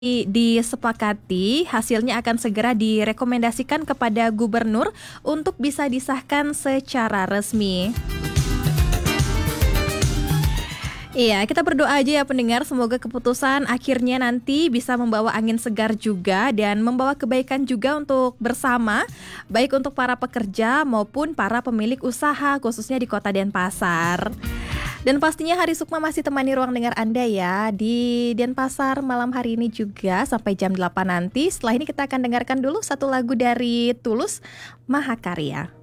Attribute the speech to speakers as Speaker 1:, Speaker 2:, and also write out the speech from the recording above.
Speaker 1: disepakati, hasilnya akan segera direkomendasikan kepada gubernur untuk bisa disahkan secara resmi. Iya, kita berdoa aja ya pendengar, semoga keputusan akhirnya nanti bisa membawa angin segar juga dan membawa kebaikan juga untuk bersama, baik untuk para pekerja maupun para pemilik usaha khususnya di Kota Denpasar. Dan pastinya Hari Sukma masih temani ruang dengar Anda ya di Denpasar malam hari ini juga sampai jam 8 nanti. Setelah ini kita akan dengarkan dulu satu lagu dari Tulus, Mahakarya.